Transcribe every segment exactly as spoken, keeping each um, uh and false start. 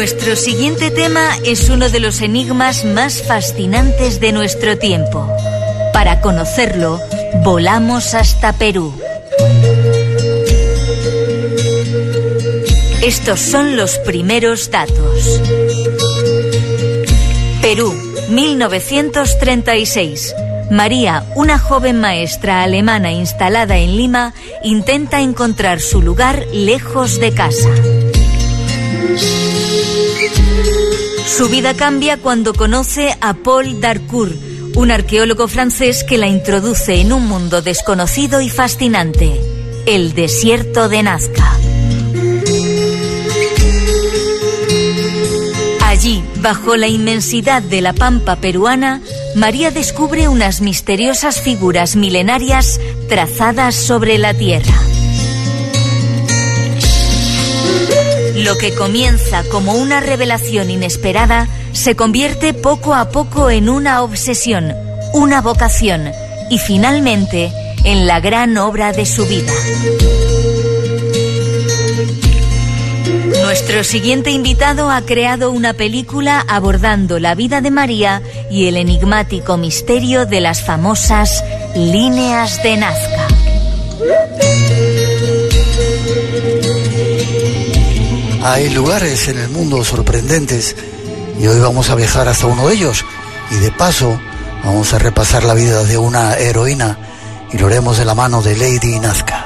Nuestro siguiente tema es uno de los enigmas más fascinantes de nuestro tiempo. Para conocerlo, volamos hasta Perú. Estos son los primeros datos. Perú, mil novecientos treinta y seis. María, una joven maestra alemana instalada en Lima, intenta encontrar su lugar lejos de casa. Su vida cambia cuando conoce a Paul Darcourt, un arqueólogo francés que la introduce en un mundo desconocido y fascinante, el desierto de Nazca. Allí, bajo la inmensidad de la pampa peruana, María descubre unas misteriosas figuras milenarias trazadas sobre la tierra. Lo que comienza como una revelación inesperada se convierte poco a poco en una obsesión, una vocación y finalmente en la gran obra de su vida. Nuestro siguiente invitado ha creado una película abordando la vida de María y el enigmático misterio de las famosas líneas de Nazca. Hay lugares en el mundo sorprendentes y hoy vamos a viajar hasta uno de ellos y de paso vamos a repasar la vida de una heroína y lo haremos de la mano de Lady Nazca.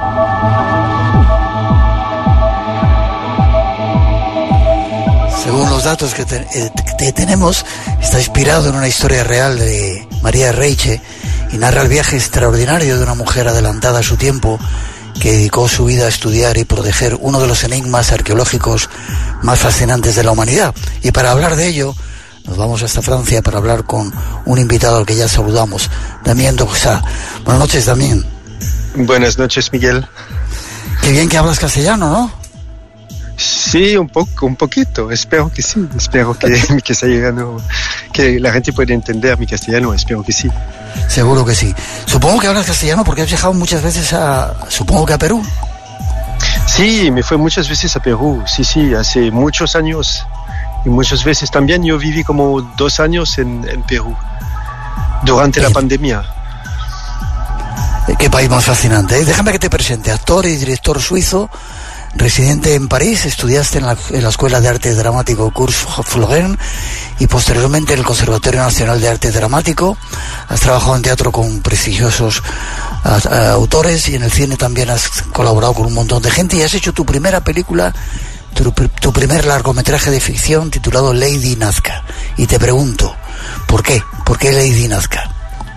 Según los datos que te, eh, que tenemos, está inspirado en una historia real de María Reiche y narra el viaje extraordinario de una mujer adelantada a su tiempo que dedicó su vida a estudiar y proteger uno de los enigmas arqueológicos más fascinantes de la humanidad. Y para hablar de ello, nos vamos hasta Francia para hablar con un invitado al que ya saludamos, Damien Doxat. Buenas noches, Damien. Buenas noches, Miguel. Qué bien que hablas castellano, ¿no? Sí, un poco, un poquito. Espero que sí. Espero que mi castellano, que la gente pueda entender mi castellano. Espero que sí. Seguro que sí. Supongo que hablas castellano porque has viajado muchas veces a, supongo que a Perú. Sí, me fui muchas veces a Perú. Sí, sí, hace muchos años y muchas veces también. Yo viví como dos años en, en Perú durante eh, la pandemia. Qué país más fascinante, ¿eh? Déjame que te presente. Actor y director suizo. Residente en París, estudiaste en la, en la Escuela de Arte Dramático Cours Florent y posteriormente en el Conservatorio Nacional de Arte Dramático. Has trabajado en teatro con prestigiosos a, a, autores y en el cine también has colaborado con un montón de gente y has hecho tu primera película, tu, tu primer largometraje de ficción titulado Lady Nazca. Y te pregunto, ¿por qué? ¿Por qué Lady Nazca?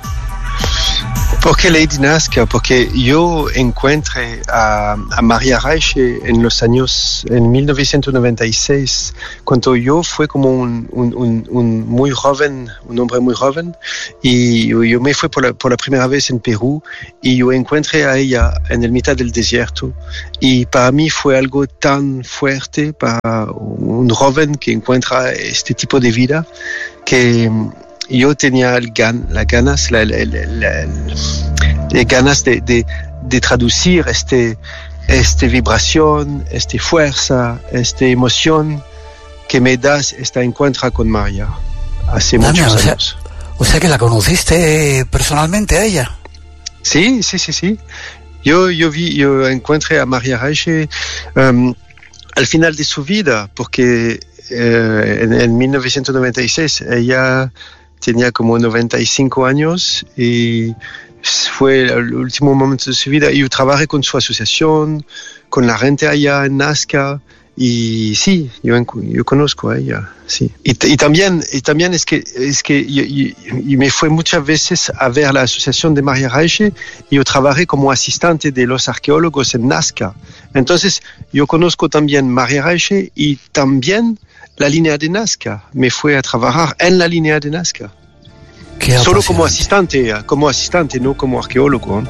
¿Por qué Lady Nazca? Porque yo encontré a, a María Reiche en los años, en mil novecientos noventa y seis, cuando yo fui como un, un, un, un muy joven, un hombre muy joven, y yo me fui por la, por la primera vez en Perú, y yo encontré a ella en el mitad del desierto, y para mí fue algo tan fuerte para un joven que encuentra este tipo de vida, que yo tenía el gan, las ganas, la, la, la, la, las ganas de, de, de traducir este, esta vibración, esta fuerza, esta emoción que me da este encuentro con María hace Dame, muchos o sea, años. O sea que la conociste personalmente a ella. Sí, sí, sí, sí. Yo, yo vi, yo encontré a María Reiche um, al final de su vida, porque eh, en, en mil novecientos noventa y seis ella tenía como noventa y cinco años y fue el último momento de su vida. Y yo trabajé con su asociación, con la gente allá en Nazca y sí, yo, yo conozco a ella, sí. Y, y también, y también es que, es que yo, yo, yo me fui muchas veces a ver la asociación de María Reiche y yo trabajé como asistente de los arqueólogos en Nazca. Entonces yo conozco también María Reiche y también la línea de Nazca. Me fui a trabajar en la línea de Nazca. Solo como asistente, como asistente, no como arqueólogo.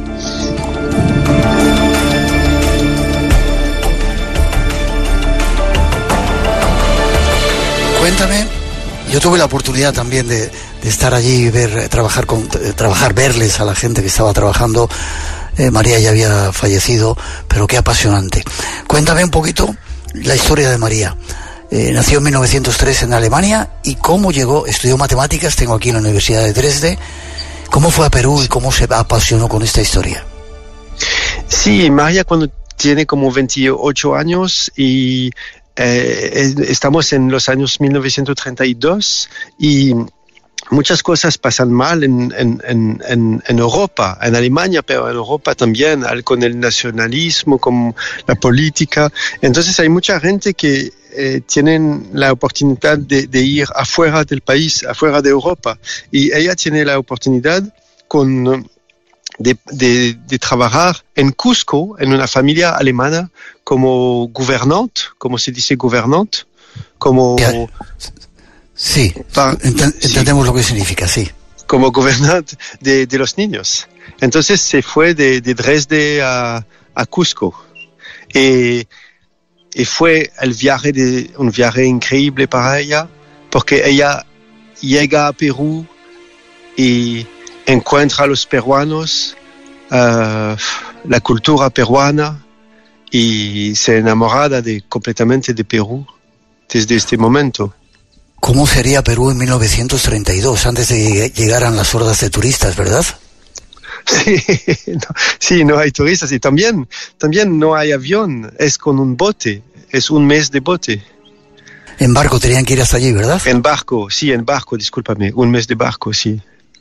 Cuéntame, yo tuve la oportunidad también de, de estar allí y ver, trabajar, con, trabajar, verles a la gente que estaba trabajando. Eh, María ya había fallecido, pero qué apasionante. Cuéntame un poquito la historia de María. Eh, nació en mil novecientos tres en Alemania. ¿Y cómo llegó? Estudió matemáticas, tengo aquí en la Universidad de Dresde. ¿Cómo fue a Perú y cómo se apasionó con esta historia? Sí, María cuando tiene como veintiocho años y eh, estamos en los años mil novecientos treinta y dos y muchas cosas pasan mal en, en, en, en Europa, en Alemania, pero en Europa también, con el nacionalismo, con la política. Entonces hay mucha gente que eh, tienen la oportunidad de, de ir afuera del país, afuera de Europa. Y ella tiene la oportunidad con, de, de, de trabajar en Cusco, en una familia alemana, como gobernante, como se dice gobernante, como... Yeah. Sí, para, Ent- entendemos sí. Lo que significa, sí. Como gobernante de, de los niños. Entonces se fue de, de Dresde a, a Cusco. Y, y fue el viaje de, un viaje increíble para ella, porque ella llega a Perú y encuentra a los peruanos, uh, la cultura peruana, y se enamora de, completamente de Perú desde este momento. ¿Cómo sería Perú en mil novecientos treinta y dos, antes de que llegaran las hordas de turistas, verdad? Sí, no, sí, no hay turistas y también, también no hay avión, es con un bote, es un mes de bote. En barco tenían que ir hasta allí, ¿verdad? En barco, sí, en barco, discúlpame, un mes de barco, sí.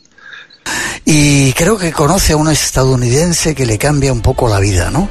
Y creo que conoce a un estadounidense que le cambia un poco la vida, ¿no?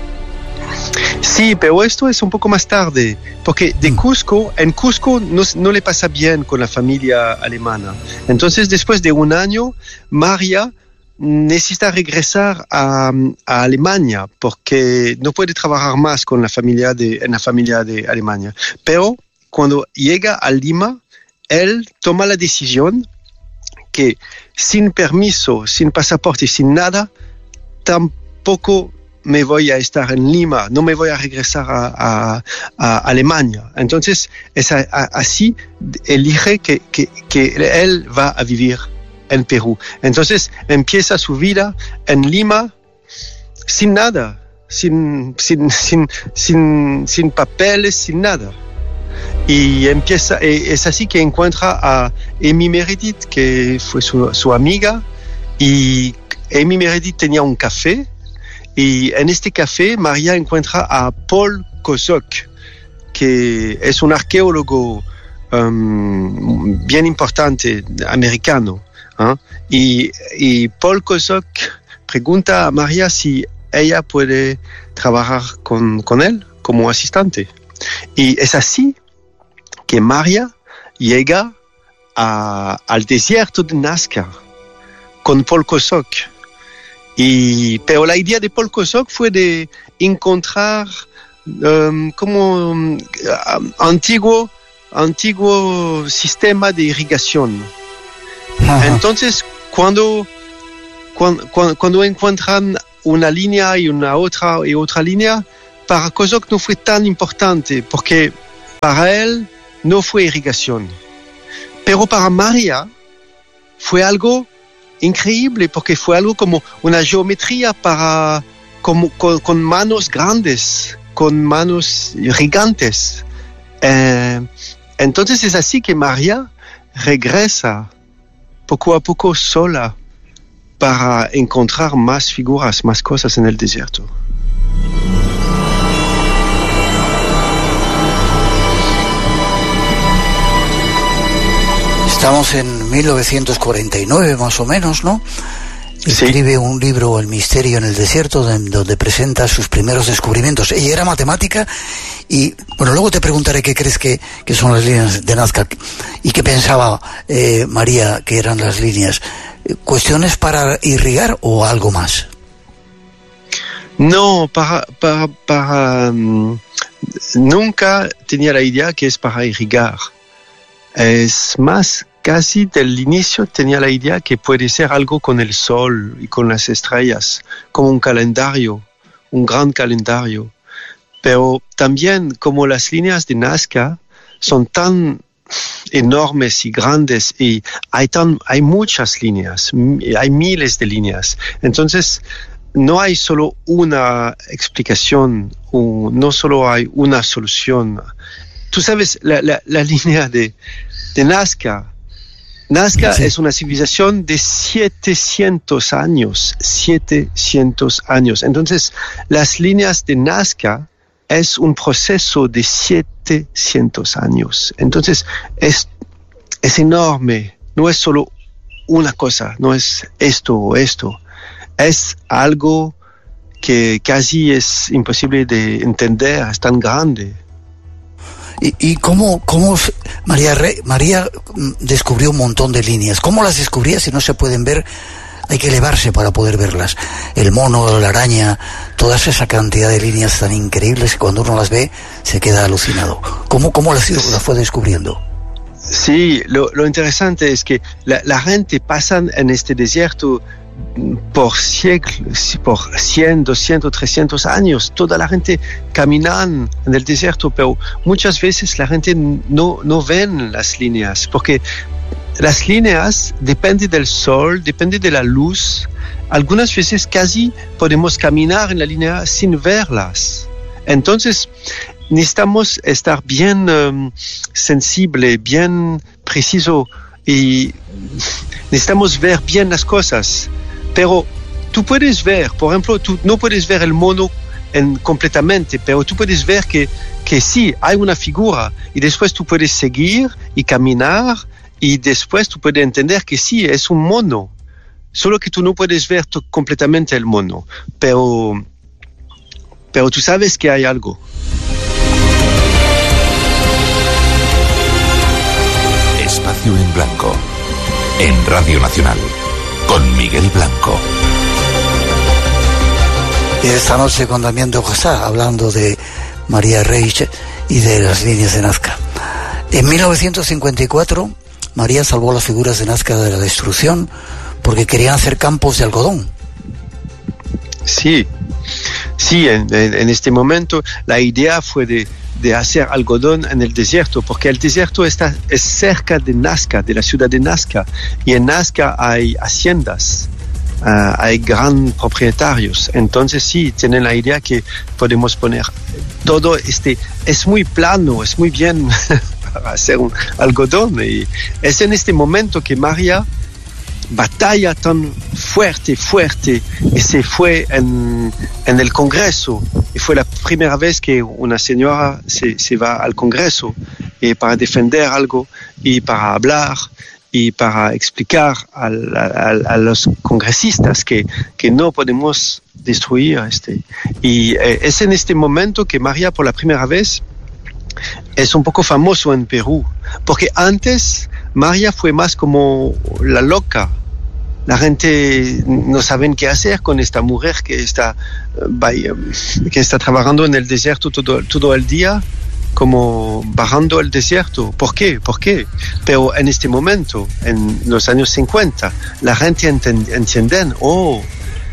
Sí, pero esto es un poco más tarde, porque de Cusco, en Cusco no, no le pasa bien con la familia alemana. Entonces, después de un año, María necesita regresar a, a Alemania, porque no puede trabajar más con la familia de, en la familia de Alemania. Pero cuando llega a Lima, él toma la decisión que sin permiso, sin pasaporte, sin nada, tampoco me voy a estar en Lima, no me voy a regresar a, a, a Alemania. Entonces, es a, a, así elige que, que, que él va a vivir en Perú. Entonces, empieza su vida en Lima sin nada, sin, sin, sin, sin, sin papeles, sin nada. Y empieza, es así que encuentra a Amy Meredith, que fue su, su amiga, y Amy Meredith tenía un café. Y en este café, María encuentra a Paul Kosok, que es un arqueólogo um, bien importante, americano. ¿eh? Y, y Paul Kosok pregunta a María si ella puede trabajar con, con él como asistente. Y es así que María llega a, al desierto de Nazca con Paul Kosok. Y, pero la idea de Paul Kosok fue de encontrar um, como um, antiguo, antiguo sistema de irrigación. Ajá. Entonces, cuando, cuando, cuando encuentran una línea y una otra y otra línea, para Kosok no fue tan importante, porque para él no fue irrigación. Pero para María fue algo increíble, porque fue algo como una geometría para, como, con, con manos grandes, con manos gigantes. Eh, entonces es así que María regresa poco a poco sola para encontrar más figuras, más cosas en el desierto. Estamos en mil novecientos cuarenta y nueve más o menos, ¿no? Escribe sí. un libro, El misterio en el desierto, donde presenta sus primeros descubrimientos. Ella era matemática y, bueno, luego te preguntaré qué crees que, que son las líneas de Nazca y qué pensaba eh, María que eran las líneas. ¿Cuestiones para irrigar o algo más? No, para... para, para um, nunca tenía la idea que es para irrigar. Es más, casi del inicio tenía la idea que puede ser algo con el sol y con las estrellas, como un calendario, un gran calendario. Pero también como las líneas de Nazca son tan enormes y grandes y hay, tan, hay muchas líneas, hay miles de líneas. Entonces no hay solo una explicación, o no solo hay una solución. tú sabes, la, la, la línea de, de Nazca, Nazca sí. es una civilización de setecientos años, setecientos años. Entonces, las líneas de Nazca es un proceso de setecientos años. Entonces, es, es enorme. No es solo una cosa, no es esto o esto. Es algo que casi es imposible de entender, es tan grande. ¿Y, y cómo, cómo María, Re, María descubrió un montón de líneas? ¿Cómo las descubría si no se pueden ver? Hay que elevarse para poder verlas. El mono, la araña, toda esa cantidad de líneas tan increíbles que cuando uno las ve se queda alucinado. ¿Cómo, cómo las, las fue descubriendo? Sí, lo, lo interesante es que la, la gente pasa en este desierto por siglos, por cien, doscientos, trescientos años. Toda la gente camina en el desierto, pero muchas veces la gente no, no ven las líneas, porque las líneas dependen del sol, dependen de la luz. Algunas veces casi podemos caminar en la línea sin verlas. Entonces, necesitamos estar bien um, sensible, bien preciso, y necesitamos ver bien las cosas. Pero tú puedes ver, por ejemplo, tú no puedes ver el mono en, completamente, pero tú puedes ver que, que sí, hay una figura, y después tú puedes seguir y caminar, y después tú puedes entender que sí, es un mono. Solo que tú no puedes ver to- completamente el mono, pero, pero tú sabes que hay algo. Espacio en Blanco, en Radio Nacional, con Miguel Blanco. Y esta noche con Damián de Ojasá, hablando de María Reich y de las líneas de Nazca. En mil novecientos cincuenta y cuatro, María salvó las figuras de Nazca de la destrucción porque querían hacer campos de algodón. Sí, sí, en, en, en este momento la idea fue de, de hacer algodón en el desierto, porque el desierto está es cerca de Nazca, de la ciudad de Nazca, y en Nazca hay haciendas, uh, hay gran propietarios. Entonces sí, tienen la idea que podemos poner todo este, es muy plano, es muy bien para hacer un algodón, y es en este momento que María batalla tan fuerte, fuerte, y se fue en, en el Congreso, y fue la primera vez que una señora se, se va al Congreso y para defender algo, y para hablar, y para explicar a, a, a los congresistas que, que no podemos destruir este. Y eh, es en este momento que María por la primera vez es un poco famoso en Perú, porque antes María fue más como la loca. La gente no sabe qué hacer con esta mujer que está, que está trabajando en el desierto todo, todo el día, como bajando el desierto. ¿Por qué? ¿Por qué? Pero en este momento, en los años cincuenta, la gente entiende, oh,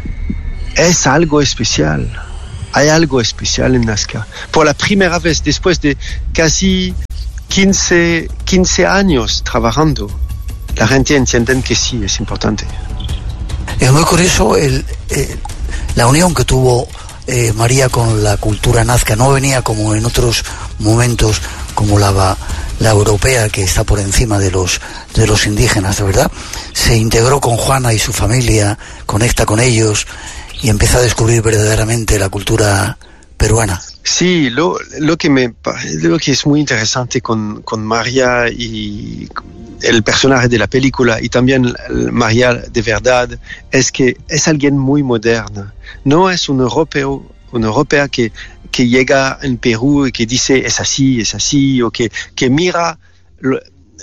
es algo especial. Hay algo especial en Nazca. Por la primera vez, después de casi quince, quince años trabajando, la gente entiende que sí, es importante. Es muy curioso el, eh, la unión que tuvo eh, María con la cultura nazca. No venía como en otros momentos, como la, la europea, que está por encima de los, de los indígenas, de verdad. Se integró con Juana y su familia, conecta con ellos y empieza a descubrir verdaderamente la cultura peruana. Sí, lo, lo, que me, lo que es muy interesante con, con María y el personaje de la película, y también María de verdad, es que es alguien muy moderna. No es un europeo, una europea que, que llega en Perú y que dice es así, es así, o que, que mira el,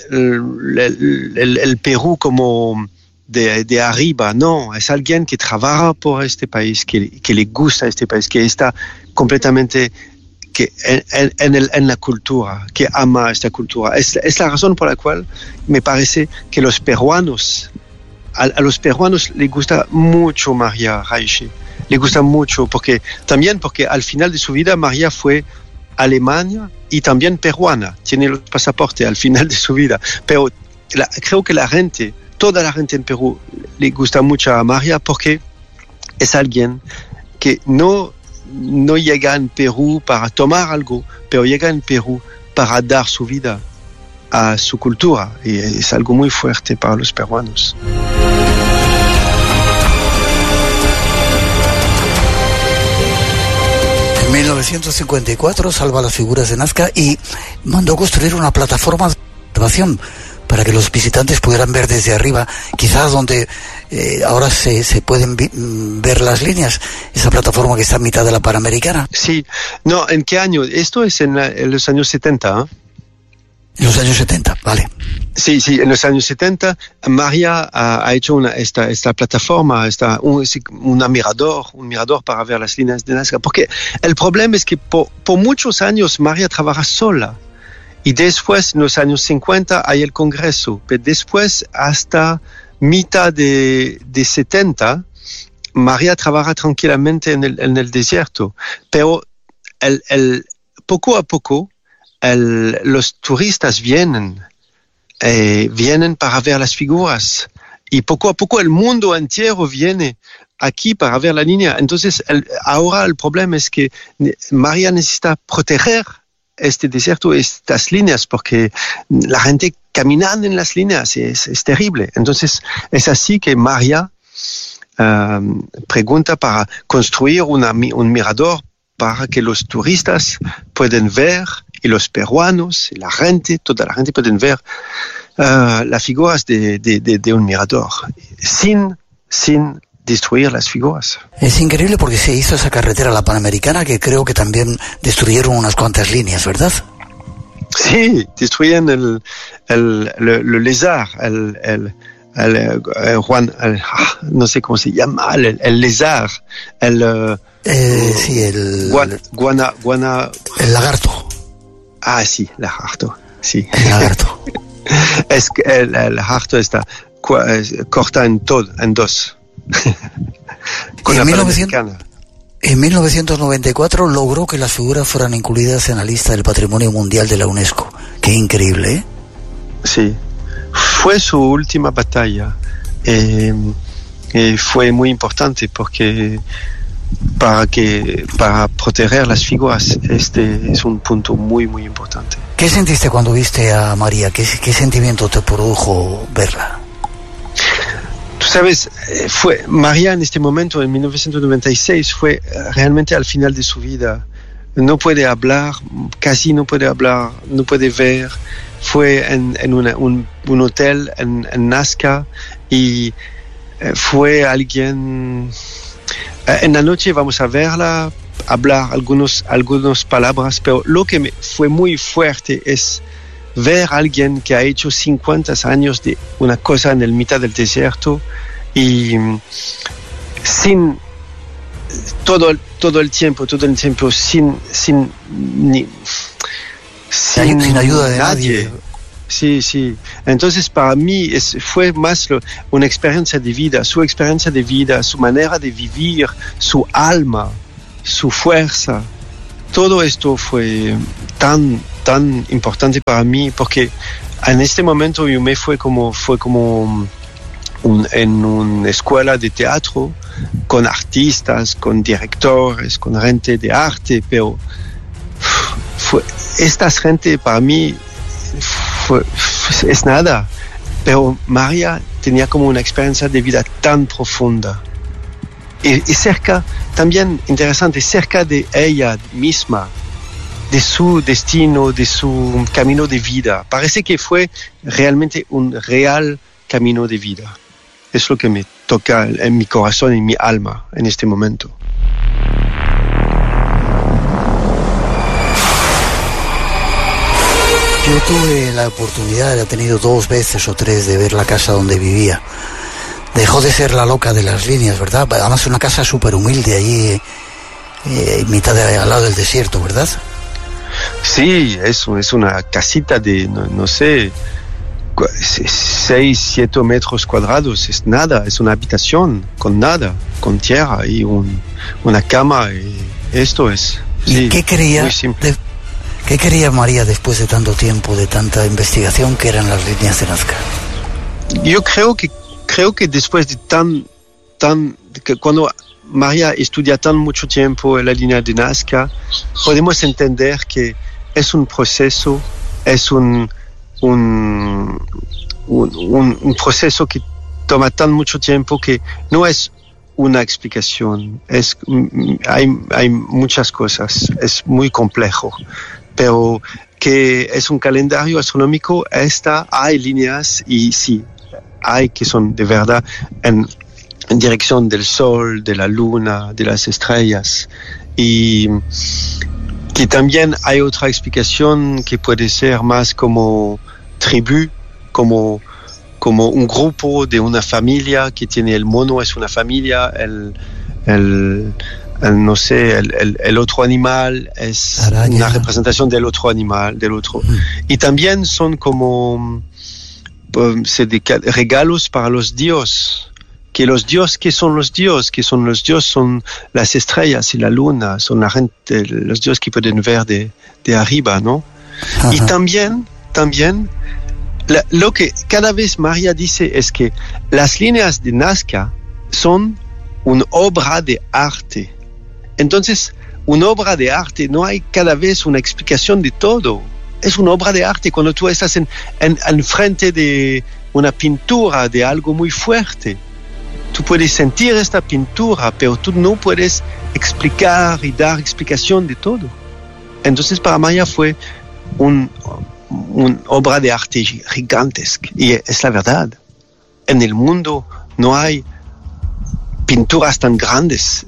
el, el, el Perú como de, de arriba. No, es alguien que trabaja por este país, que, que le gusta este país, que está completamente que en, en, el, en la cultura, que ama esta cultura. Es, es la razón por la cual me parece que los peruanos, a, a los peruanos les gusta mucho María Reich, le gusta mucho, porque también porque al final de su vida María fue alemana y también peruana, tiene los pasaportes al final de su vida, pero la, creo que la gente, toda la gente en Perú le gusta mucho a María porque es alguien que no no llega en Perú para tomar algo, pero llega en Perú para dar su vida a su cultura, y es algo muy fuerte para los peruanos. En mil novecientos cincuenta y cuatro salva las figuras de Nazca y mandó construir una plataforma de observación para que los visitantes pudieran ver desde arriba, quizás donde eh, ahora se, se pueden vi, ver las líneas, esa plataforma que está a mitad de la Panamericana. Sí, no, ¿en qué año? Esto es en, la, en los años setenta, ¿eh? En los años setenta, vale. Sí, sí, en los años setenta, María ha, ha hecho una, esta, esta plataforma, esta, un, un mirador, un mirador para ver las líneas de Nazca, porque el problema es que por, por muchos años María trabaja sola. Y después, en los años cincuenta, hay el Congreso. Pero después, hasta mitad de, de setenta, María trabaja tranquilamente en el, en el desierto. Pero el, el, poco a poco, el, los turistas vienen, eh, vienen para ver las figuras. Y poco a poco el mundo entero viene aquí para ver la línea. Entonces, el, ahora el problema es que María necesita proteger este desierto, estas líneas, porque la gente caminando en las líneas es, es terrible. Entonces es así que María uh, pregunta para construir una, un mirador para que los turistas puedan ver, y los peruanos, y la gente, toda la gente pueden ver uh, las figuras de, de, de, de un mirador sin, sin destruir las figuras. Es increíble porque se hizo esa carretera, la Panamericana, que creo que también destruyeron unas cuantas líneas, ¿verdad? Sí, destruyen el, el, el, el lézard, el, el, el, el, Juan, el, no sé cómo se llama, el, el lézard, el... Eh, uh, sí, el... Guana, guana, guana... El lagarto. Ah, sí, lagarto, sí. El lagarto. Es que el, el lagarto está corta en todo, en dos. Con en, la novecientos, en mil novecientos noventa y cuatro logró que las figuras fueran incluidas en la lista del Patrimonio Mundial de la UNESCO. Qué increíble, ¿eh? Sí, fue su última batalla. Eh, eh, fue muy importante porque para que para proteger las figuras, este es un punto muy muy importante. ¿Qué sentiste cuando viste a María? ¿Qué, qué sentimiento te produjo verla? Tú sabes, fue María en este momento, en mil novecientos noventa y seis, fue realmente al final de su vida. No puede hablar, casi no puede hablar, no puede ver. Fue en, en una, un, un hotel en, en Nazca y fue alguien... En la noche vamos a verla, hablar algunos, algunas palabras, pero lo que me fue muy fuerte es ver a alguien que ha hecho cincuenta años de una cosa en el mitad del desierto y sin todo el, todo el tiempo, todo el tiempo sin sin ni, sin, sin ayuda de nadie. nadie. Sí, sí. Entonces para mí es, fue más lo, una experiencia de vida, su experiencia de vida, su manera de vivir, su alma, su fuerza. Todo esto fue tan tan importante para mí porque en este momento yo me fue como fue como un, en una escuela de teatro con artistas, con directores, con gente de arte, pero fue, esta gente para mí fue, fue, es nada, pero María tenía como una experiencia de vida tan profunda y, y cerca, también interesante, cerca de ella misma, de su destino, de su camino de vida. Parece que fue realmente un real camino de vida. Es lo que me toca en mi corazón, en mi alma, en este momento. Yo tuve la oportunidad, he tenido dos veces o tres de ver la casa donde vivía. Dejó de ser la loca de las líneas, ¿verdad? Además una casa súper humilde allí, eh, en mitad de, al lado del desierto, ¿verdad? Sí, eso es una casita de, no, no sé, seis, siete metros cuadrados, es nada, es una habitación con nada, con tierra y un, una cama, y esto es... ¿Y sí, qué quería, de, qué quería María después de tanto tiempo, de tanta investigación, que eran las líneas de Nazca? Yo creo que, creo que después de tan, tan, que cuando María estudia tan mucho tiempo en la línea de Nazca, podemos entender que es un proceso, es un, un, un, un proceso que toma tan mucho tiempo que no es una explicación, es, hay, hay muchas cosas, es muy complejo, pero que es un calendario astronómico, esta, hay líneas y sí, hay que son de verdad en, en dirección del Sol, de la Luna, de las estrellas, y que también hay otra explicación que puede ser más como tribu, como como un grupo de una familia que tiene el mono es una familia, el, el, el no sé, el, el, el otro animal es Araña. Una representación del otro animal, del otro. Mm. Y también son como pues, regalos para los dioses, que los dioses, ¿qué son los dioses? ¿Qué son los dioses? Son las estrellas y la luna, son la gente, los dioses que pueden ver de, de arriba, ¿no? Ajá. Y también, también, La, lo que cada vez María dice es que las líneas de Nazca son una obra de arte. Entonces, una obra de arte no hay cada vez una explicación de todo. Es una obra de arte cuando tú estás en, en, en frente de una pintura, de algo muy fuerte. Tú puedes sentir esta pintura, pero tú no puedes explicar y dar explicación de todo. Entonces, para María fue un... una obra de arte gigantesca, y es la verdad. En el mundo no hay pinturas tan grandes.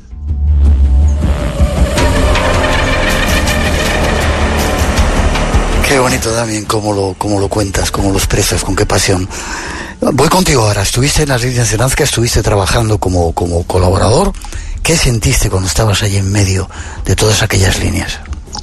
Qué bonito, Damien, cómo lo, cómo lo cuentas, cómo lo expresas, con qué pasión. Voy contigo ahora. Estuviste en las líneas de Nazca, estuviste trabajando como, como colaborador. ¿Qué sentiste cuando estabas allí en medio de todas aquellas líneas?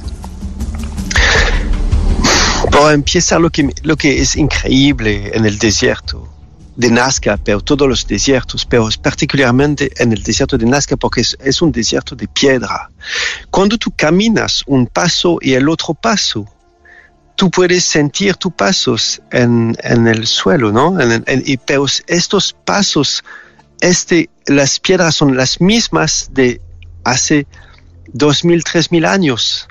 Para empezar, lo que, lo que es increíble en el desierto de Nazca, pero todos los desiertos, pero particularmente en el desierto de Nazca, porque es, es un desierto de piedra. Cuando tú caminas un paso y el otro paso, tú puedes sentir tus pasos en, en el suelo, ¿no? En, en, y, pero estos pasos, este, las piedras son las mismas de hace dos mil, tres mil años.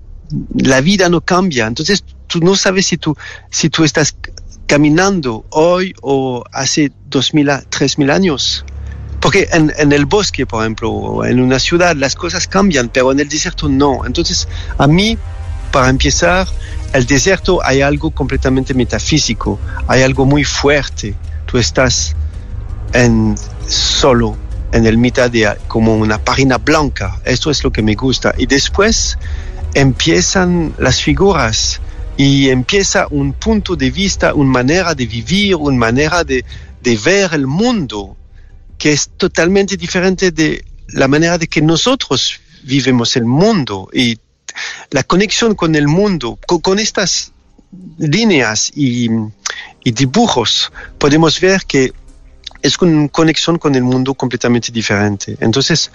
La vida no cambia, entonces tú no sabes si tú, si tú estás caminando hoy o hace dos mil, tres mil años. Porque en, en el bosque, por ejemplo, o en una ciudad, las cosas cambian, pero en el desierto no. Entonces, a mí, para empezar, el desierto hay algo completamente metafísico, hay algo muy fuerte. Tú estás en, solo en el mitad de como una página blanca. Esto es lo que me gusta. Y después empiezan las figuras y empieza un punto de vista, una manera de vivir, una manera de, de ver el mundo que es totalmente diferente de la manera de que nosotros vivimos el mundo. Y la conexión con el mundo, con, con estas líneas y, y dibujos, podemos ver que es una conexión con el mundo completamente diferente. Entonces,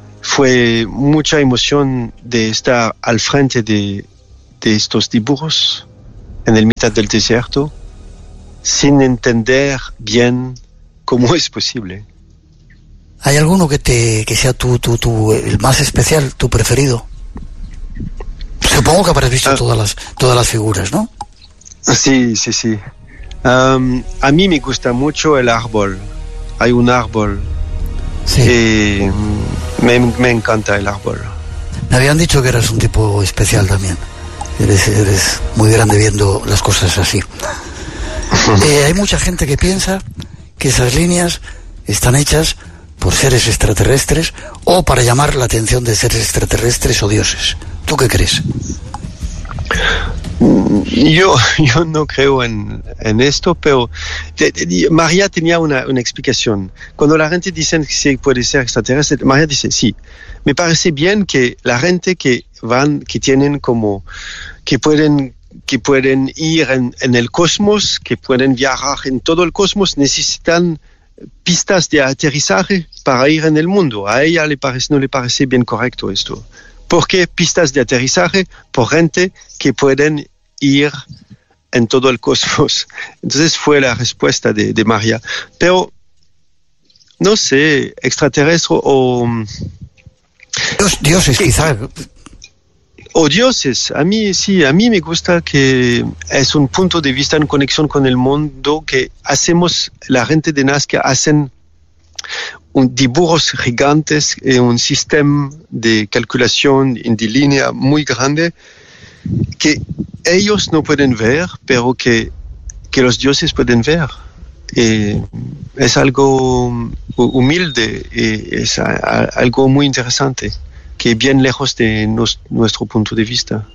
fue mucha emoción de estar al frente de, de estos dibujos en el mitad del desierto sin entender bien cómo es posible. ¿Hay alguno que te que sea tu, tu, tu el más especial, tu preferido? Supongo que habrás visto ah, todas las todas las figuras, ¿no? Sí, sí, sí. Um, a mí me gusta mucho el árbol. Hay un árbol. Sí. Y me, me encanta el árbol. Me habían dicho que eras un tipo especial también. Eres, eres muy grande viendo las cosas así. eh, hay mucha gente que piensa que esas líneas están hechas por seres extraterrestres o para llamar la atención de seres extraterrestres o dioses. ¿Tú qué crees? Yo, yo no creo en, en esto, pero te, te, María tenía una, una explicación. Cuando la gente dice que sí puede ser extraterrestre, María dice sí. Me parece bien que la gente que van, que tienen como, que pueden, que pueden ir en, en el cosmos, que pueden viajar en todo el cosmos, necesitan pistas de aterrizaje para ir en el mundo. A ella le parece, no le parece bien correcto esto. ¿Por qué pistas de aterrizaje? Por gente que pueden ir en todo el cosmos. Entonces fue la respuesta de, de María. Pero, no sé, extraterrestre o... Dios, dioses, quizá. O dioses, a mí sí, a mí me gusta que es un punto de vista en conexión con el mundo que hacemos, la gente de Nazca hacen un dibujos gigantes, eh, un sistema de calculación en de línea muy grande que ellos no pueden ver, pero que, que los dioses pueden ver. Eh, es algo humilde, eh, es a, a, algo muy interesante, que bien lejos de nos, nuestro punto de vista.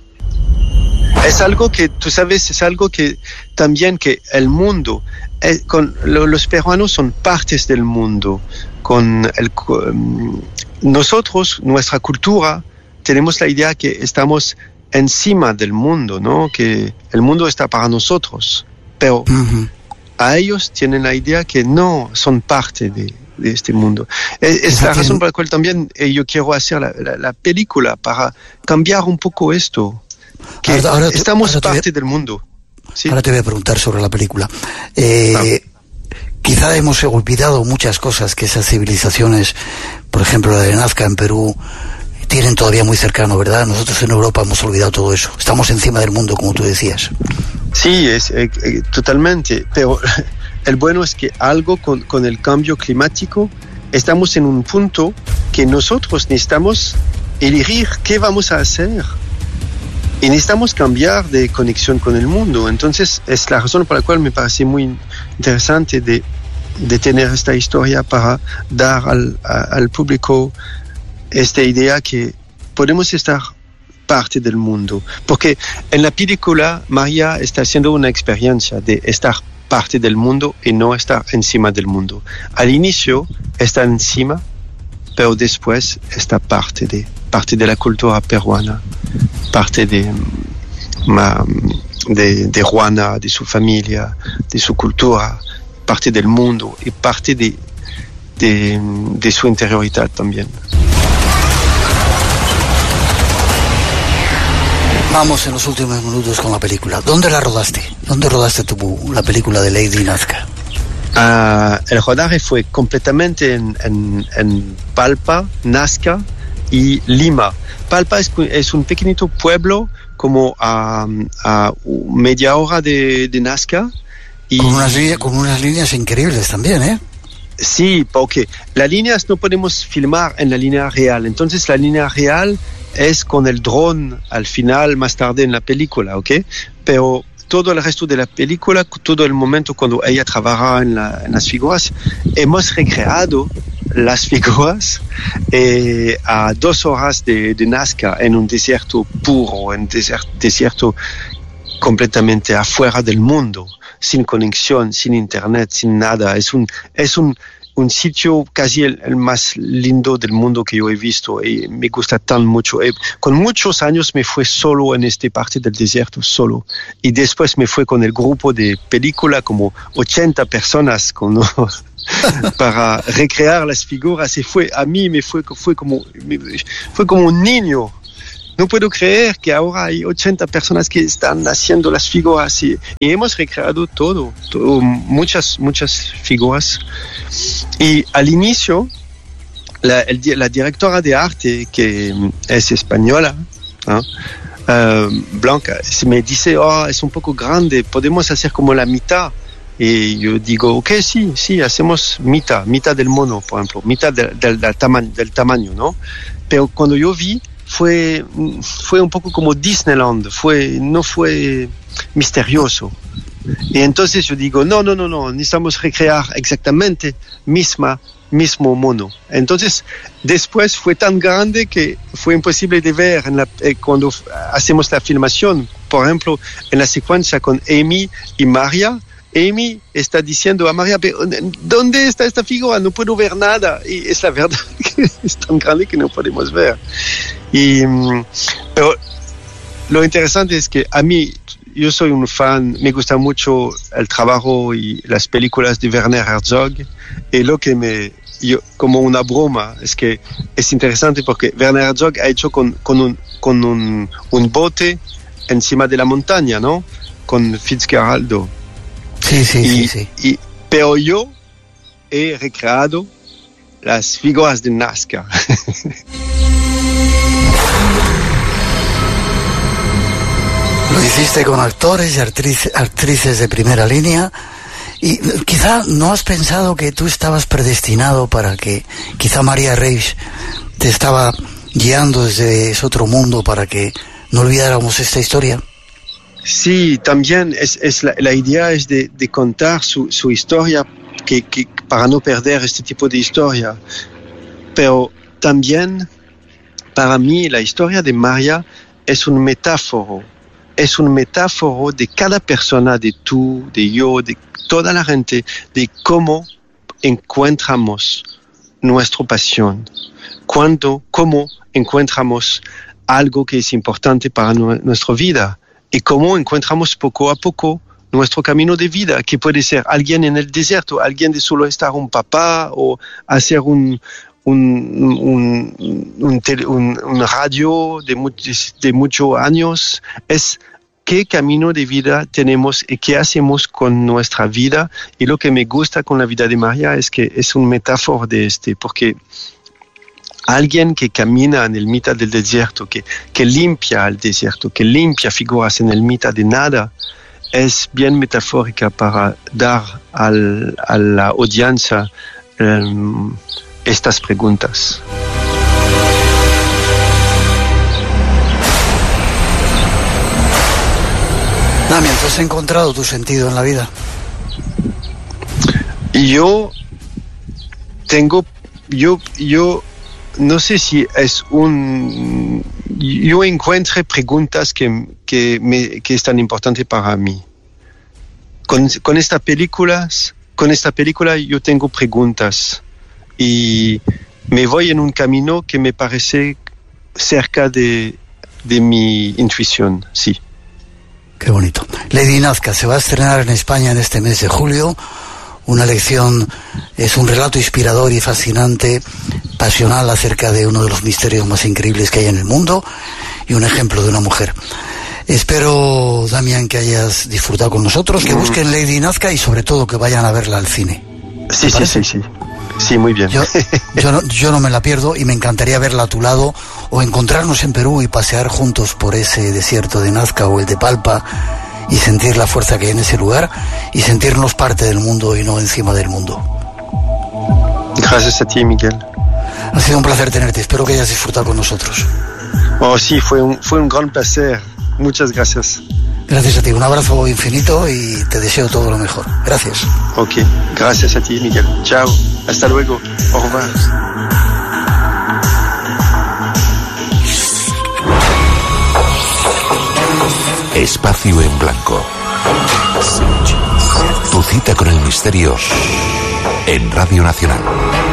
Es algo que, tú sabes, es algo que también que el mundo, eh, con, lo, los peruanos son partes del mundo. Con el, um, nosotros, nuestra cultura, tenemos la idea que estamos encima del mundo, ¿no? Que el mundo está para nosotros, pero uh-huh. a ellos tienen la idea que no son parte de, de este mundo. Es, es la razón por la cual también eh, yo quiero hacer la, la, la película, para cambiar un poco esto, que ahora, ahora estamos ahora parte a, del mundo. ¿Sí? Ahora te voy a preguntar sobre la película. Eh, ah. Quizá hemos olvidado muchas cosas que esas civilizaciones, por ejemplo la de Nazca en Perú, tienen todavía muy cercano, ¿verdad? Nosotros en Europa hemos olvidado todo eso. Estamos encima del mundo, como tú decías. Sí, es, eh, eh, totalmente. Pero el bueno es que algo con, con el cambio climático, estamos en un punto que nosotros necesitamos elegir qué vamos a hacer. Y necesitamos cambiar de conexión con el mundo. Entonces, es la razón por la cual me parece muy interesante de, de tener esta historia para dar al, a, al público esta idea que podemos estar parte del mundo. Porque en la película, María está haciendo una experiencia de estar parte del mundo y no estar encima del mundo. Al inicio está encima, pero después está parte de, parte de la cultura peruana, parte de, de, de Juana, de su familia, de su cultura, parte del mundo y parte de, de, de su interioridad también. Vamos en los últimos minutos con la película. ¿Dónde la rodaste? ¿Dónde rodaste tu, la película de Lady Nazca? Uh, el rodaje fue completamente en, en, en Palpa, Nazca y Lima. Palpa es, es un pequeñito pueblo como a, a media hora de, de Nazca. Y con, unas líneas, con unas líneas increíbles también, ¿eh? Sí, porque las líneas no podemos filmar en la línea real. Entonces la línea real es con el dron al final, más tarde en la película, ¿ok? Pero todo el resto de la película, todo el momento cuando ella trabaja en, la, en las figuras, hemos recreado las figuras eh, a dos horas de, de Nazca en un desierto puro, en un desierto completamente afuera del mundo, sin conexión, sin internet, sin nada. Es un, es un, un sitio casi el, el más lindo del mundo que yo he visto y me gusta tan mucho. Eh, con muchos años me fui solo en esta parte del desierto, solo. Y después me fui con el grupo de película, como ochenta personas con, para recrear las figuras. Y fue, a mí me fue, fue, como, me, fue como un niño. No puedo creer que ahora hay ochenta personas que están haciendo las figuras y, y hemos recreado todo, todo, muchas, muchas figuras. Y al inicio, la, el, la directora de arte, que es española, ¿no? uh, Blanca, me dice, oh, es un poco grande, podemos hacer como la mitad. Y yo digo, ok, sí, sí, hacemos mitad, mitad del mono, por ejemplo, mitad del, del, del, tama- del tamaño, ¿no? Pero cuando yo vi, Fue, fue un poco como Disneyland, fue, no fue misterioso. Y entonces yo digo, no, no, no, no, necesitamos recrear exactamente misma, mismo mono. Entonces, después fue tan grande que fue imposible de ver en la, eh, cuando hacemos la filmación. Por ejemplo, en la secuencia con Amy y María, Amy está diciendo a María, ¿dónde está esta figura? No puedo ver nada. Y es la verdad que es tan grande que no podemos ver. Y, pero lo interesante es que a mí, yo soy un fan, me gusta mucho el trabajo y las películas de Werner Herzog. Y lo que me, yo, como una broma, es que es interesante porque Werner Herzog ha hecho con, con, un, con un, un bote encima de la montaña, ¿no? Con Fitzgeraldo. Sí, sí, y, sí, sí. Y, pero yo he recreado las figuras de Nazca. Lo hiciste con actores y actriz, actrices de primera línea. Y quizá no has pensado que tú estabas predestinado para que quizá María Reis te estaba guiando desde ese otro mundo para que no olvidáramos esta historia. Sí, también es, es la, la idea es de, de contar su, su historia que, que, para no perder este tipo de historia. Pero también para mí la historia de María es un metáforo. Es un metáforo de cada persona, de tú, de yo, de toda la gente, de cómo encontramos nuestra pasión, cuando, cómo encontramos algo que es importante para nu- nuestra vida y cómo encontramos poco a poco nuestro camino de vida, que puede ser alguien en el desierto, alguien de solo estar un papá o hacer un, un, un, un, tele, un, un radio de, much, de muchos años. Es qué camino de vida tenemos y qué hacemos con nuestra vida. Y lo que me gusta con la vida de María es que es un metáforo de este, porque alguien que camina en el mitad del desierto, que, que limpia el desierto, que limpia figuras en el mitad de nada, es bien metafórica para dar al, a la audiencia um, estas preguntas. Damián, ¿tú has encontrado tu sentido en la vida? Yo tengo, yo, yo no sé si es un, yo encuentro preguntas que, que, me, que están importantes para mí. Con, con esta película, con esta película yo tengo preguntas y me voy en un camino que me parece cerca de, de mi intuición, sí. Qué bonito. Lady Nazca se va a estrenar en España en este mes de julio. Una lección, es un relato inspirador y fascinante, pasional acerca de uno de los misterios más increíbles que hay en el mundo y un ejemplo de una mujer. Espero, Damián, que hayas disfrutado con nosotros, que busquen Lady Nazca y sobre todo que vayan a verla al cine. Sí, sí, sí, sí. Sí, muy bien. Yo, yo, no, yo no me la pierdo y me encantaría verla a tu lado o encontrarnos en Perú y pasear juntos por ese desierto de Nazca o el de Palpa y sentir la fuerza que hay en ese lugar y sentirnos parte del mundo y no encima del mundo. Gracias a ti, Miguel. Ha sido un placer tenerte, espero que hayas disfrutado con nosotros. Oh, sí, fue un, fue un gran placer. Muchas gracias. Gracias a ti, un abrazo infinito y te deseo todo lo mejor. Gracias. Ok, gracias a ti, Miguel. Chao, hasta luego. Au revoir. Espacio en Blanco. Tu cita con el misterio en Radio Nacional.